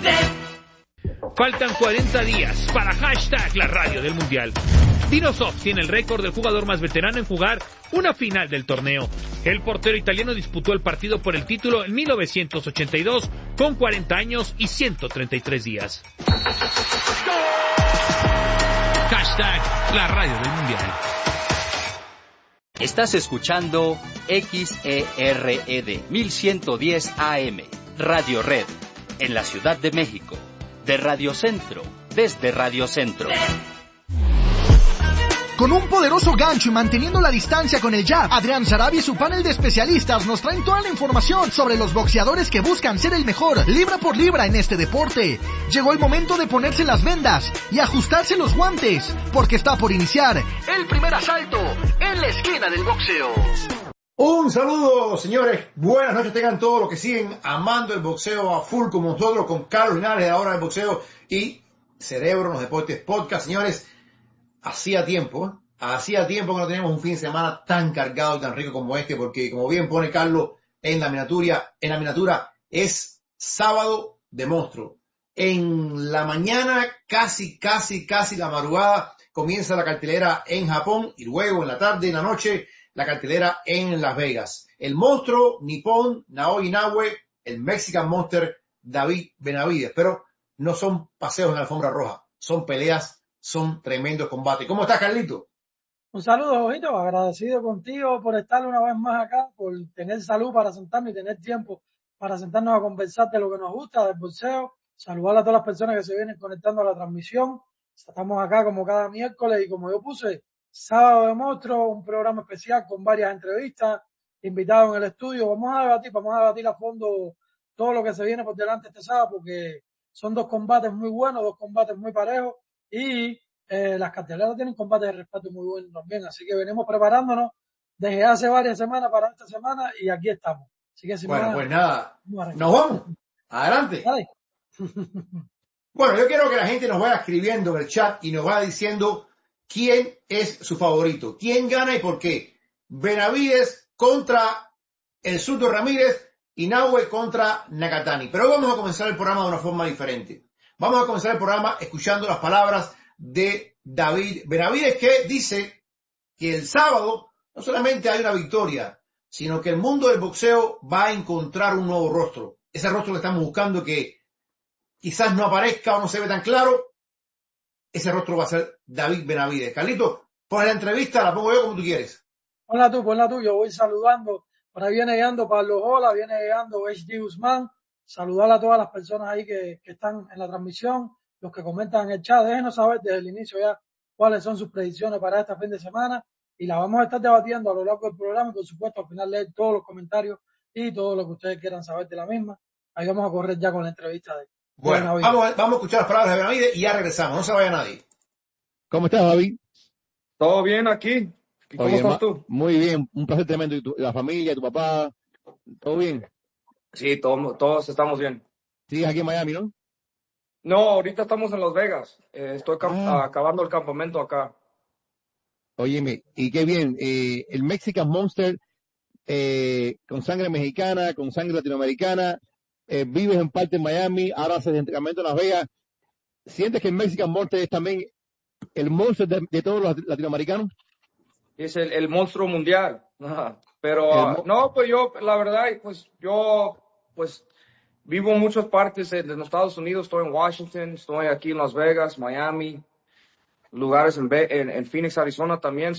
Faltan 40 días para hashtag la radio del Mundial. Dinosoft tiene el récord del jugador más veterano en jugar una final del torneo. El portero italiano disputó el partido por el título en 1982 con 40 años y 133 días. Hashtag la radio del Mundial. Estás escuchando XERED 1110 AM, Radio Red, en la Ciudad de México. De Radio Centro, desde Radio Centro. Con un poderoso gancho y manteniendo la distancia con el jab, Adrián Sarabia y su panel de especialistas nos traen toda la información sobre los boxeadores que buscan ser el mejor, libra por libra en este deporte. Llegó el momento de ponerse las vendas y ajustarse los guantes, porque está por iniciar el primer asalto en la esquina del boxeo. Un saludo, señores. Buenas noches tengan todos los que siguen amando el boxeo a full como nosotros, con Carlos Linares de Ahora del Boxeo y Cerebro en los Deportes Podcast. Señores, hacía tiempo que no teníamos un fin de semana tan cargado y tan rico como este, porque como bien pone Carlos en la miniatura es sábado de monstruo. En la mañana, casi la madrugada, comienza la cartelera en Japón y luego en la tarde y en la noche la cartelera en Las Vegas. El monstruo nipón Naoya Inoue, el Mexican Monster David Benavidez. Pero no son paseos en la alfombra roja, son peleas, son tremendos combates. ¿Cómo estás, Carlito? Un saludo, Ojito, agradecido contigo por estar una vez más acá, por tener salud para sentarnos y tener tiempo para sentarnos a conversar de lo que nos gusta, del boxeo. Saludar a todas las personas que se vienen conectando a la transmisión. Estamos acá como cada miércoles y como yo puse, sábado de monstruo, un programa especial con varias entrevistas, invitados en el estudio. Vamos a debatir a fondo todo lo que se viene por delante este sábado, porque son dos combates muy buenos, dos combates muy parejos y las carteleras tienen combates de respeto muy buenos también, así que venimos preparándonos desde hace varias semanas para esta semana y aquí estamos. Así que pues nada, nos vamos. Adelante. Dale. Bueno, yo quiero que la gente nos vaya escribiendo en el chat y nos vaya diciendo quién es su favorito, quién gana y por qué. Benavidez contra el zurdo Ramírez, Inoue contra Nakatani. Pero hoy vamos a comenzar el programa de una forma diferente. Vamos a comenzar el programa escuchando las palabras de David Benavidez, que dice que el sábado no solamente hay una victoria, sino que el mundo del boxeo va a encontrar un nuevo rostro. Ese rostro que estamos buscando, que quizás no aparezca o no se ve tan claro, ese rostro va a ser David Benavidez. Carlito, pon la entrevista, la pongo yo como tú quieres. Ponla tú, yo voy saludando. Por ahí viene llegando Pablo Jola, viene llegando HD Guzmán. Saludar a todas las personas ahí que están en la transmisión, los que comentan en el chat. Déjenos saber desde el inicio ya cuáles son sus predicciones para este fin de semana y la vamos a estar debatiendo a lo largo del programa y por supuesto al final leer todos los comentarios y todo lo que ustedes quieran saber de la misma. Ahí vamos a correr ya con la entrevista de Bueno, vamos a escuchar las palabras de Benavidez y ya regresamos, no se vaya nadie. ¿Cómo estás, David? ¿Todo bien aquí? ¿Cómo estás tú? Muy bien, un placer tremendo. ¿Y la familia, tu papá? ¿Todo bien? Sí, todos estamos bien. ¿Sigues aquí en Miami, no? No, ahorita estamos en Las Vegas. Estoy acabando el campamento acá. Óyeme, y qué bien. El Mexican Monster, con sangre mexicana, con sangre latinoamericana, vives en parte en Miami, ahora haces entrenamiento en Las Vegas. ¿Sientes que el Mexican Monster es también el monster de todos los latinoamericanos? Es el monstruo mundial. Pero no, pues yo, la verdad, pues vivo en muchas partes de los Estados Unidos. Estoy en Washington, estoy aquí en Las Vegas, Miami, lugares en Phoenix, Arizona también.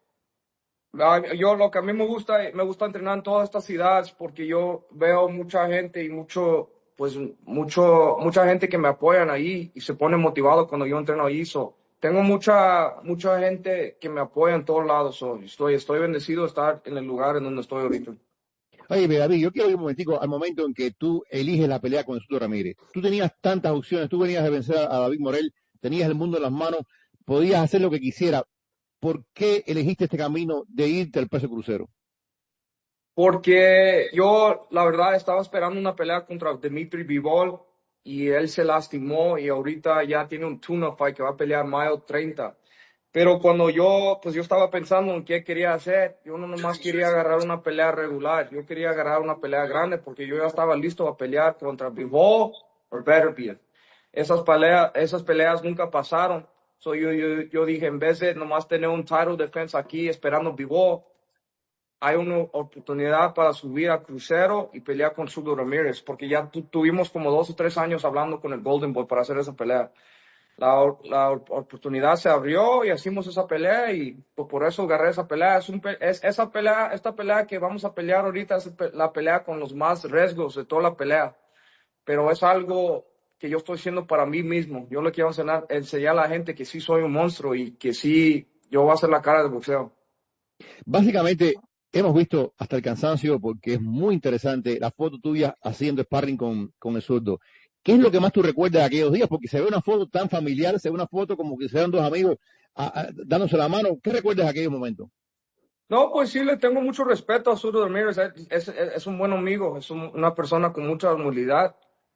Yo lo que a mí me gusta entrenar en todas estas ciudades porque yo veo mucha gente y mucha gente que me apoyan ahí y se pone motivado cuando yo entreno ahí. Tengo mucha gente que me apoya en todos lados. Estoy bendecido de estar en el lugar en donde estoy ahorita. Oye, David, yo quiero ir un momentico al momento en que tú eliges la pelea con el zurdo Ramírez. Tú tenías tantas opciones, tú venías de vencer a David Morel, tenías el mundo en las manos, podías hacer lo que quisieras. ¿Por qué elegiste este camino de irte al peso crucero? Porque yo, la verdad, estaba esperando una pelea contra Dimitri Bivol y él se lastimó y ahorita ya tiene un tune-up fight que va a pelear mayo 30. Pero cuando yo estaba pensando en qué quería hacer, yo no nomás quería agarrar una pelea regular, yo quería agarrar una pelea grande porque yo ya estaba listo a pelear contra Bivol or Beterbiev. Esas peleas nunca pasaron. So yo dije, en vez de nomás tener un title defense aquí esperando Bivol, hay una oportunidad para subir a crucero y pelear con Zurdo Ramírez, porque ya tuvimos como 2 o 3 años hablando con el Golden Boy para hacer esa pelea. La oportunidad se abrió y hicimos esa pelea y por eso agarré esa pelea. Esta pelea que vamos a pelear ahorita es la pelea con los más riesgos de toda la pelea, pero es algo que yo estoy haciendo para mí mismo. Yo le quiero enseñar a la gente que sí soy un monstruo y que sí, yo voy a hacer la cara del boxeo. Básicamente, hemos visto hasta el cansancio, porque es muy interesante la foto tuya haciendo sparring con el Zurdo. ¿Qué es lo que más tú recuerdas de aquellos días? Porque se ve una foto tan familiar, se ve una foto como que sean dos amigos dándose la mano. ¿Qué recuerdas de aquellos momentos? No, pues sí, le tengo mucho respeto a Zurdo Ramírez. Es un buen amigo, es una persona con mucha humildad.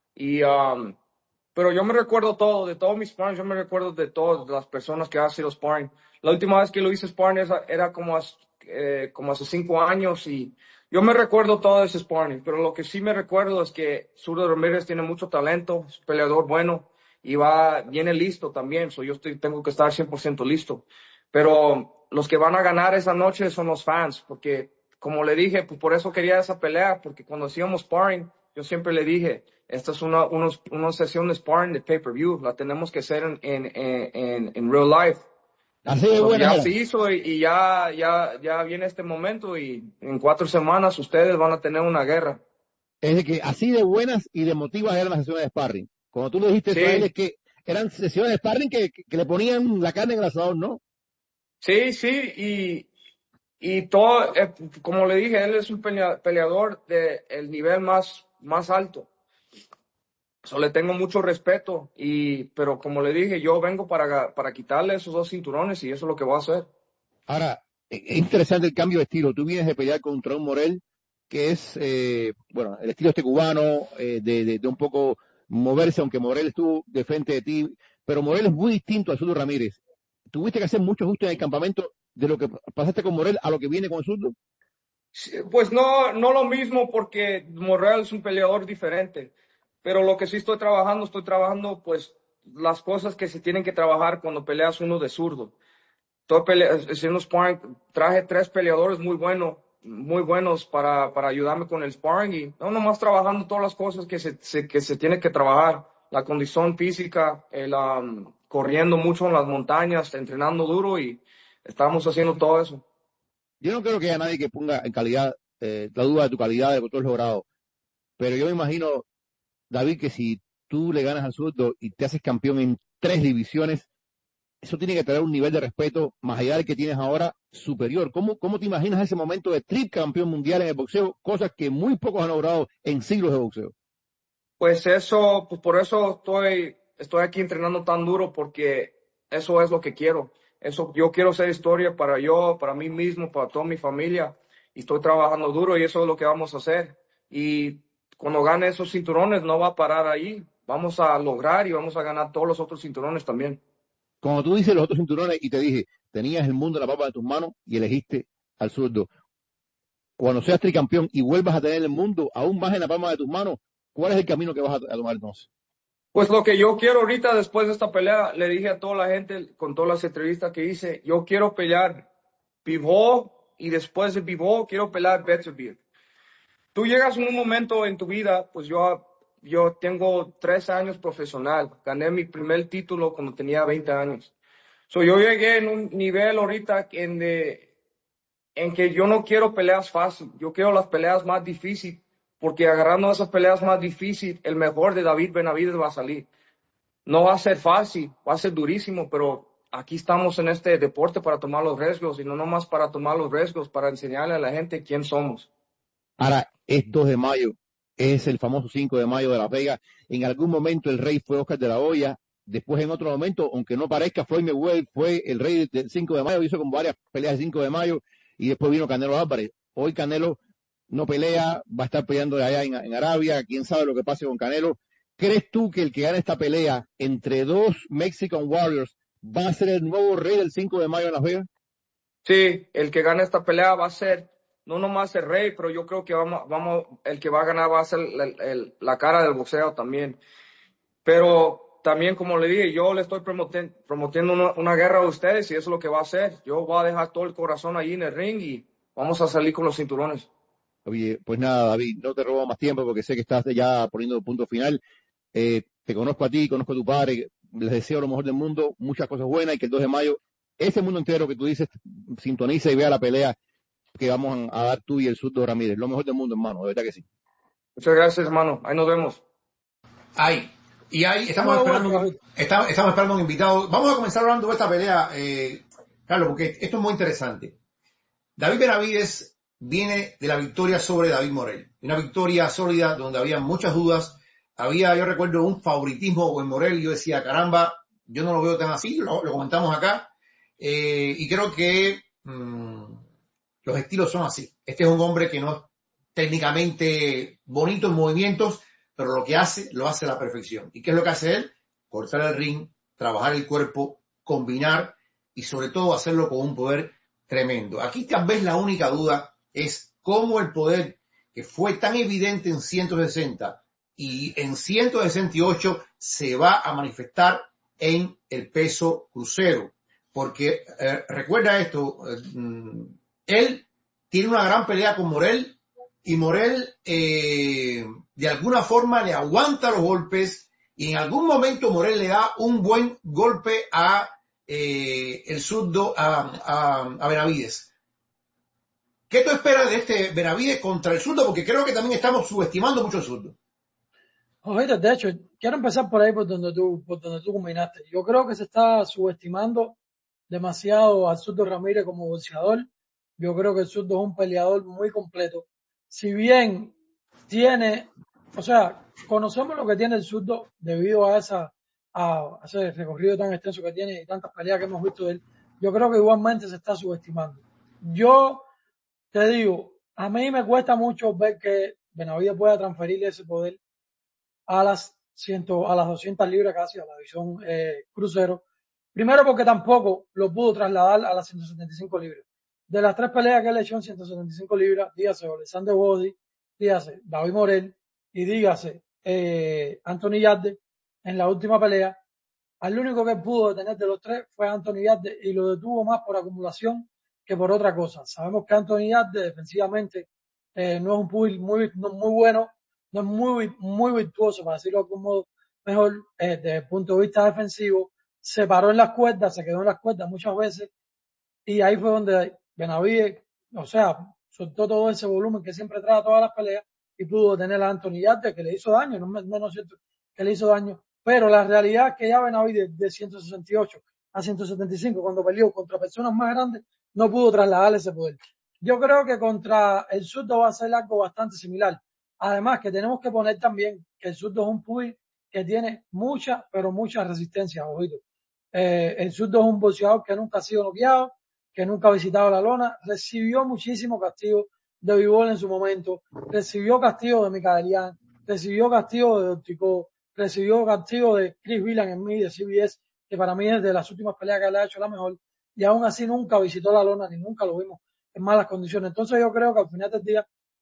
Pero yo me recuerdo todo, de todos mis sparring, yo me recuerdo de todas las personas que han sido sparring. La última vez que lo hice sparring era como hace 5 años y yo me recuerdo todo ese sparring, pero lo que sí me recuerdo es que Zurdo Ramírez tiene mucho talento, es un peleador bueno y viene listo también, tengo que estar 100% listo. Pero los que van a ganar esa noche son los fans, porque como le dije, pues por eso quería esa pelea, porque cuando hacíamos sparring, yo siempre le dije, esta es una sesión de sparring de pay-per-view, la tenemos que hacer en real life. Así de buena. Ya se hizo y ya viene este momento y en 4 semanas ustedes van a tener una guerra. Es de que así de buenas y de emotivas eran las sesiones de sparring. Cuando tú le dijiste Sí. a él, es que eran sesiones de sparring que le ponían la carne en el asador, ¿no? Sí, y todo, como le dije, él es un peleador del nivel más alto. Le tengo mucho respeto, pero como le dije, yo vengo para quitarle esos 2 cinturones y eso es lo que voy a hacer. Ahora, es interesante el cambio de estilo. Tú vienes de pelear contra un Morel que es, el estilo cubano, de un poco moverse, aunque Morel estuvo de frente de ti, pero Morel es muy distinto a Zurdo Ramírez. ¿Tuviste que hacer mucho ajuste en el campamento de lo que pasaste con Morel a lo que viene con Zurdo? Pues no lo mismo, porque Morel es un peleador diferente, pero lo que sí estoy trabajando pues las cosas que se tienen que trabajar cuando peleas uno de zurdo. Haciendo sparring, traje 3 peleadores muy buenos para ayudarme con el sparring y no nomás trabajando todas las cosas que se tiene que trabajar, la condición física, corriendo mucho en las montañas, entrenando duro y estamos haciendo todo eso. Yo no creo que haya nadie que ponga en calidad, la duda de tu calidad, de lo que tú has logrado, pero yo me imagino, David, que si tú le ganas al Zurdo y te haces campeón en 3 divisiones, eso tiene que tener un nivel de respeto más allá del que tienes ahora superior. ¿Cómo te imaginas ese momento de tricampeón mundial en el boxeo? Cosas que muy pocos han logrado en siglos de boxeo. Pues por eso estoy aquí entrenando tan duro, porque eso es lo que quiero. Yo quiero hacer historia para mí mismo, para toda mi familia, y estoy trabajando duro y eso es lo que vamos a hacer. Y cuando gane esos cinturones no va a parar ahí, vamos a lograr y vamos a ganar todos los otros cinturones también. Cuando tú dices los otros cinturones y te dije, tenías el mundo en la palma de tus manos y elegiste al Zurdo. Cuando seas tricampeón y vuelvas a tener el mundo aún más en la palma de tus manos, ¿cuál es el camino que vas a tomar entonces? Pues lo que yo quiero ahorita, después de esta pelea, le dije a toda la gente, con todas las entrevistas que hice, yo quiero pelear Bivol y después de Bivol quiero pelear Beterbiev. Tú llegas en un momento en tu vida, pues yo tengo 3 años profesional, gané mi primer título cuando tenía 20 años. Yo llegué en un nivel ahorita en que yo no quiero peleas fáciles, yo quiero las peleas más difíciles, porque agarrando esas peleas más difíciles, el mejor de David Benavidez va a salir. No va a ser fácil, va a ser durísimo, pero aquí estamos en este deporte para tomar los riesgos, y no nomás para tomar los riesgos, para enseñarle a la gente quién somos. Ahora, es 2 de mayo, es el famoso 5 de mayo de Las Vegas. En algún momento el rey fue Oscar de la Hoya, después en otro momento, aunque no parezca, Floyd Mayweather fue el rey del 5 de mayo, hizo como varias peleas del 5 de mayo, y después vino Canelo Álvarez. Hoy Canelo no pelea, va a estar peleando allá en Arabia, quién sabe lo que pase con Canelo. ¿Crees tú que el que gane esta pelea entre 2 Mexican Warriors va a ser el nuevo rey del 5 de mayo en Las Vegas? Sí, el que gane esta pelea va a ser no nomás el rey, pero yo creo que el que va a ganar va a ser la cara del boxeo también. Pero también, como le dije, yo le estoy promoviendo una guerra a ustedes y eso es lo que va a hacer. Yo voy a dejar todo el corazón ahí en el ring y vamos a salir con los cinturones. Oye, pues nada, David, no te robo más tiempo porque sé que estás ya poniendo punto final. Te conozco a ti, conozco a tu padre, les deseo lo mejor del mundo, muchas cosas buenas y que el 2 de mayo, ese mundo entero que tú dices, sintoniza y vea la pelea que vamos a dar tú y el Zurdo Ramírez. Lo mejor del mundo, hermano, de verdad que sí. Muchas gracias, hermano. Ahí nos vemos. Ahí estamos esperando un invitado. Vamos a comenzar hablando de esta pelea, Carlos, porque esto es muy interesante. David Benavidez viene de la victoria sobre David Morel. Una victoria sólida donde había muchas dudas. Yo recuerdo un favoritismo en Morel. Yo decía, caramba, yo no lo veo tan así. Lo comentamos acá. Y creo que los estilos son así. Este es un hombre que no es técnicamente bonito en movimientos, pero lo que hace, lo hace a la perfección. ¿Y qué es lo que hace él? Cortar el ring, trabajar el cuerpo, combinar y sobre todo hacerlo con un poder tremendo. Aquí tal vez la única duda es cómo el poder que fue tan evidente en 160 y en 168 se va a manifestar en el peso crucero. Porque recuerda esto, él tiene una gran pelea con Morel y Morel de alguna forma le aguanta los golpes y en algún momento Morel le da un buen golpe a el Zurdo, a Benavidez. ¿Qué tú esperas de este Benavidez contra el Zurdo? Porque creo que también estamos subestimando mucho el Zurdo. Oye, de hecho, quiero empezar por ahí por donde tú combinaste. Yo creo que se está subestimando demasiado al Zurdo Ramírez como boxeador. Yo creo que el Zurdo es un peleador muy completo. Si bien conocemos lo que tiene el Zurdo debido a ese recorrido tan extenso que tiene y tantas peleas que hemos visto de él, yo creo que igualmente se está subestimando. Yo te digo, a mí me cuesta mucho ver que Benavidez pueda transferirle ese poder a las 200 libras casi, a la división crucero. Primero porque tampoco lo pudo trasladar a las 175 libras. De las 3 peleas que él echó en 175 libras, dígase Alexander Body, dígase David Morel y dígase Anthony Yarde, en la última pelea, al único que pudo detener de los 3 fue Anthony Yarde y lo detuvo más por acumulación que por otra cosa. Sabemos que Anthony Yarde defensivamente no es un muy bueno, no es muy virtuoso, para decirlo de algún modo mejor, desde el punto de vista defensivo. Se paró en las cuerdas, se quedó en las cuerdas muchas veces y ahí fue donde Benavidez, soltó todo ese volumen que siempre trae a todas las peleas y pudo detener a Anthony Yarde, que le hizo daño, no es cierto que le hizo daño, pero la realidad es que ya Benavidez de 168 a 175, cuando peleó contra personas más grandes, no pudo trasladarle ese poder. Yo creo que contra el Zurdo va a ser algo bastante similar. Además que tenemos que poner también que el Zurdo es un puy que tiene mucha, pero mucha resistencia, ojito. El Zurdo es un boxeador que nunca ha sido noqueado, que nunca ha visitado la lona, recibió muchísimo castigo de Bivol en su momento, recibió castigo de Michaelian, recibió castigo de Ortico, recibió castigo de Chris Villan en mí, de CBS, que para mí es de las últimas peleas que le ha hecho la mejor, y aún así nunca visitó la lona, ni nunca lo vimos en malas condiciones. Entonces yo creo que al final del día,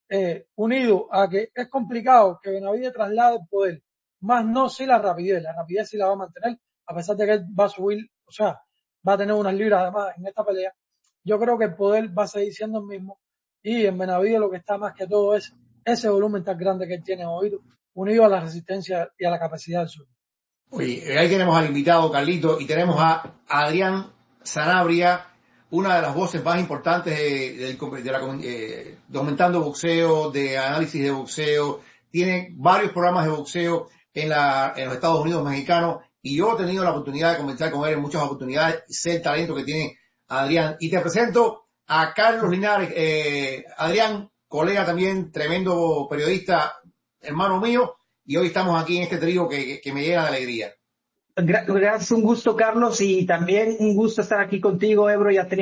unido a que es complicado que Benavidez traslade el poder, más no sí la rapidez sí la va a mantener, a pesar de que él va a subir, va a tener unas libras además en esta pelea. Yo creo que el poder va a seguir siendo el mismo y en Benavidez lo que está más que todo es ese volumen tan grande que él tiene oído, unido a la resistencia y a la capacidad del sur. Oye, ahí tenemos al invitado, Carlito, y tenemos a Adrián Sanabria, una de las voces más importantes de documentando boxeo, de análisis de boxeo. Tiene varios programas de boxeo en los Estados Unidos mexicanos y yo he tenido la oportunidad de conversar con él en muchas oportunidades y sé el talento que tiene Adrián. Y te presento a Carlos Linares. Adrián, colega también, tremendo periodista, hermano mío, y hoy estamos aquí en este trío que me llena de alegría. Gracias, un gusto, Carlos, y también un gusto estar aquí contigo, Ebro, ya tenía